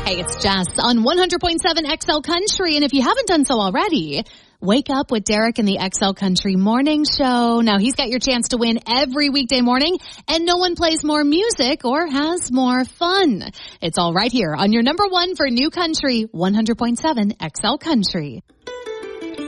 Hey, it's Jess on 100.7 XL Country. And if you haven't done so already, wake up with Derek in the XL Country Morning Show. Now, he's got your chance to win every weekday morning, and no one plays more music or has more fun. It's all right here on your number one for New Country, 100.7 XL Country.